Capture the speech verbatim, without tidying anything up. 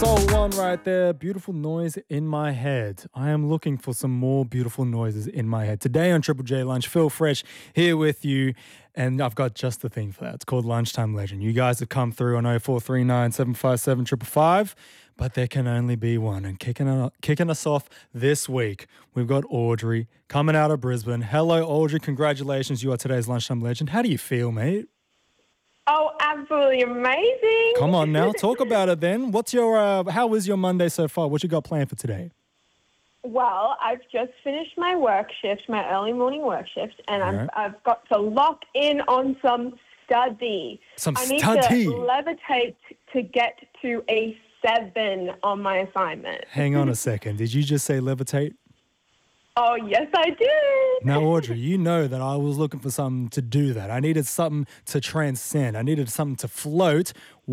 Soul One right there. Beautiful noise in my head. I am looking for some more beautiful noises in my head. Today on Triple J Lunch, Phil Fresh here with you. And I've got just the thing for that. It's called Lunchtime Legend. You guys have come through on oh four three nine, seven five seven, five five five, but there can only be one. And kicking, it, kicking us off this week, we've got Audrey coming out of Brisbane. Hello, Audrey. Congratulations. You are today's Lunchtime Legend. How do you feel, mate? Oh, absolutely amazing. Come on now, talk about it then. What's your, uh, how was your Monday so far? What you got planned for today? Well, I've just finished my work shift, my early morning work shift, and All I've, right. I've got to lock in on some study. Some I need study. to levitate to get to a seven on my assignment. Hang on a second. Did you just say levitate? Oh, yes, I did. Now, Audrey, you know that I was looking for something to do that. I needed something to transcend. I needed something to float.